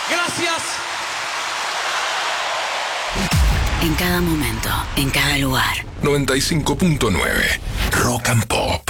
Gracias. En cada momento, en cada lugar. 95.9 Rock and Pop.